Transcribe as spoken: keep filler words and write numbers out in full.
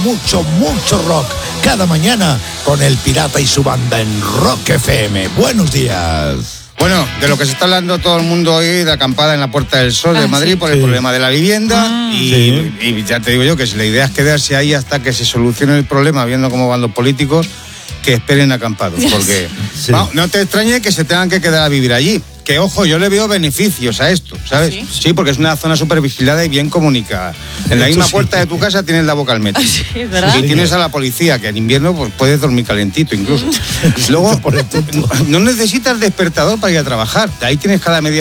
Mucho, mucho rock. Cada mañana con El Pirata y su banda en Rock F M. Buenos días. Bueno, de lo que se está hablando todo el mundo hoy, de acampada en la Puerta del Sol de ah, Madrid sí. por el sí. problema de la vivienda. Ah, y, sí. y ya te digo yo que si la idea es quedarse ahí hasta que se solucione el problema, viendo cómo van los políticos, que esperen acampados. Porque sí. no, no te extrañe que se tengan que quedar a vivir allí. Que, ojo, yo le veo beneficios a esto, ¿sabes? ¿Sí? Sí, porque es una zona súper vigilada y bien comunicada. En la misma puerta de tu casa tienes la boca al metro. Sí, ¿verdad? Y tienes a la policía, que en invierno pues, puedes dormir calentito incluso. Luego, no necesitas despertador para ir a trabajar. Ahí tienes cada media